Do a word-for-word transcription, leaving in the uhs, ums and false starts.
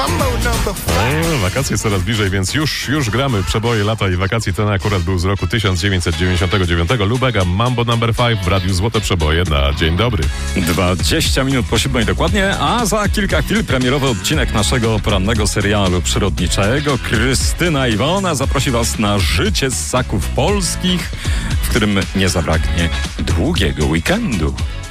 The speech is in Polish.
Mambo number five. No, wakacje coraz bliżej, więc już, już gramy przeboje lata i wakacji. Ten akurat był z roku tysiąc dziewięćset dziewięćdziesiątego dziewiątego. Lubega, Mambo number five w Radiu Złote Przeboje na dzień dobry. dwadzieścia minut po siódmej dokładnie, a za kilka chwil premierowy odcinek naszego porannego serialu przyrodniczego. Krystyna Iwona zaprosi Was na życie ssaków polskich, w którym nie zabraknie długiego weekendu.